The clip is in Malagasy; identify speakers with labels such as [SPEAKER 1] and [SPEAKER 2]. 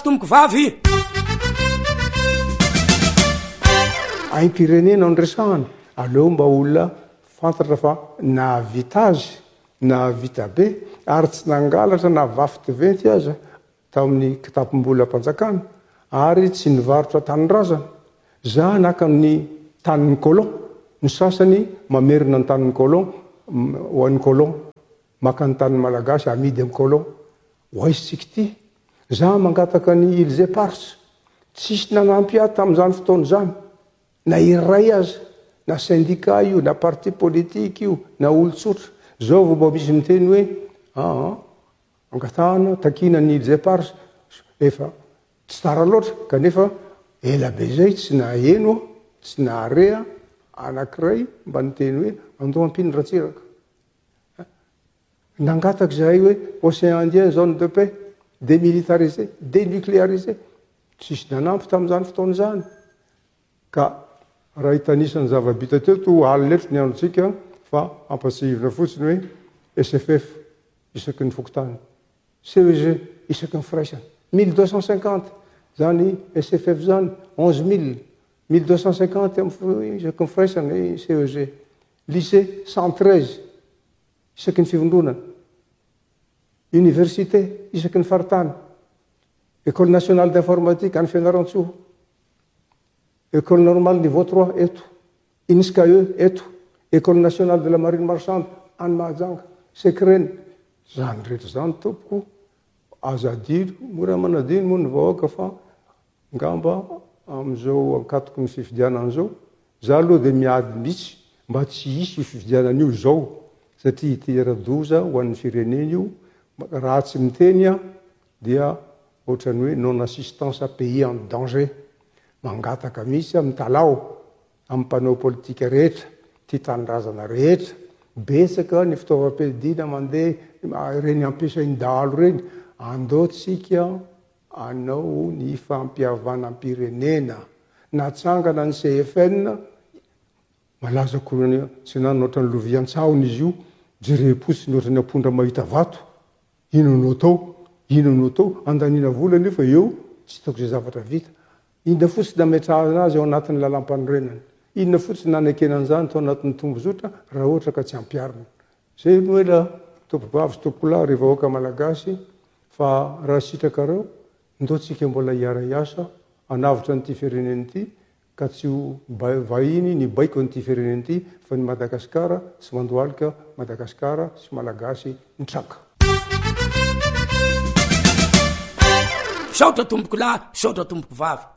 [SPEAKER 1] tomboko vavy
[SPEAKER 2] aim-pirenena nresahany aleo mba olona fantatra fa nahavita azy nahavita be ary tsy nangalatra na vafy diventy aza tamin'ny kitapom-bola mpanjakana ary tsy nivarotra tanyrazana za naka ny tanin'ny colon ny sasany mamerina ny tanin'ny colon ho an'ny colon maka ny tanin'ny malagasy amidy amin'ny colon hoaisitsika ty za mangataka ny Ilze Pars tsisy nanampy ahy tamin'izany fotoana zany na iray aza na syndicat io na parti politique io na olotsotra zao vao mba misy miteny hoe angatahana takina ny Ilze Pars efa tsy tara loatra kanefa ela be zay tsy naheno tsy naharea anankiray mba niteny hoe andao ampiny ratsiraka nangataka zahay hoe Océan Indien zone de paix démilitarisé dénucléarisé tsisy nanampy tamin'izany fotoana zany ka raha hitanisany zava-bita teo to aliletro ny androtsika fa ampasivina fotsiny hoe SFF isaky ny fokotany CEG isaky ny firaisana 1250 zany SFF zany 11 1250 isaky ny firaisana CEG lycée 113 isaky ny fivondronana université isaky ny faritany école nationale d'informatique any Fianaratsoa école normale niveau 3 eto INSCAE eto école nationale de la marine marchande any Mahajanga Sekreny zany rehetra zany tompoko azadiro mora manadino moa ny vahoaka fa ngamba am'izao ankatoko ny fifidianana zao za aloha dia miady mihitsy mba tsy hisy fifidianana io zao satria itera-doza ho an'ny firenena io raha tsy miteny dia ohatrany hoe non assistance à pays en danger mangataka mihitsy amin'ny talao amin'ny mpanao politika rehetra ty tanindrazana rehetra betsaka ny fitaovam-piadina mandeha reny ampiasain-dalo reny andaotsika anao ny fampiavanam-pirenena natsangana ny CFN malaza korony tsy nany ohatrany lovian-tsahony izy io jerepotsiny ohatrany ampondra mahita vato inonao tao andanina vola nefa eo tsy hitako zay zavatra vita inona fotsiny nametrahana azy ao anatin'ny lalam-panorenana inona fotsiny nanekenan'izany tao anatin'ny tombozotra raha ohatra ka tsy ampiarina zay no hoe la tompovavy sy tompolahy rehefa vahoaka malagasy fa raha sitrakareo ndotsika mbola hiara-iasa anavitra n'ity fireneny ity ka tsy vahiny ny baiko n'ity fireneny ity fa ny Madagasikara sy mandohalika Madagasikara sy malagasy nitraka
[SPEAKER 1] saotra tomboko lahy saotra tomboko vavy